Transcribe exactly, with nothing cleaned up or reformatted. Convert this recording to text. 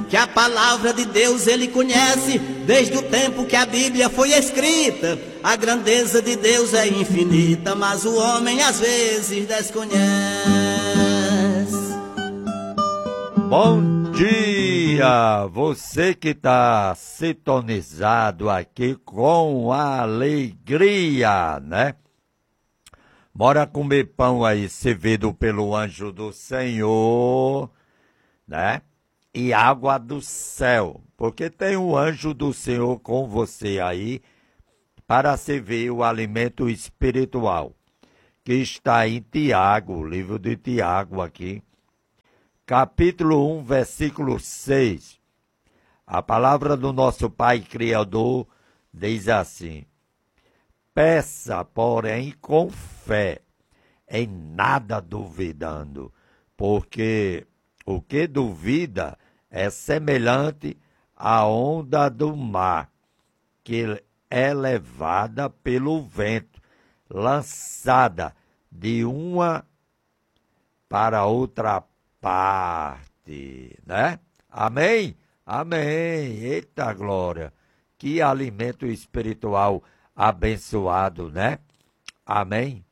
que a palavra de Deus ele conhece desde o tempo que a Bíblia foi escrita. A grandeza de Deus é infinita, mas o homem às vezes desconhece. Bom dia, você que está sintonizado aqui com alegria, né? Bora comer pão aí, servido pelo anjo do Senhor, né? E água do céu, porque tem o anjo do Senhor com você aí para servir o alimento espiritual, que está em Tiago, livro de Tiago aqui, capítulo um, versículo seis. A palavra do nosso Pai Criador diz assim: peça, porém, com fé, em nada duvidando, porque o que duvida é semelhante à onda do mar, que é levada pelo vento, lançada de uma para outra parte, né? Amém? Amém. Eita glória! Que alimento espiritual abençoado, né? Amém?